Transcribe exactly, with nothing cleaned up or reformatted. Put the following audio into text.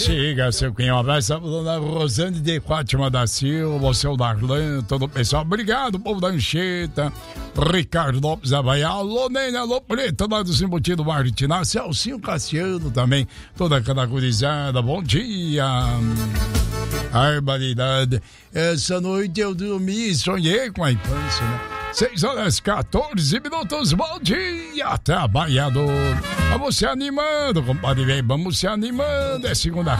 Siga, seu Cunhão. Um abraço, dona Rosane de Fátima da Silva, o seu Darlan, todo o pessoal. Obrigado, povo da Anchieta. Ricardo Lopes Avaia, alô, Nene, alô, Preta, lá do Simbutido Martinal, Celcinho Cassiano também, toda aquela gurizada. Bom dia. Barbaridade. Essa noite eu dormi e sonhei com a infância, né? seis horas quatorze minutos, bom dia, trabalhador. Vamos se animando, compadre, vem, vamos se animando. É segunda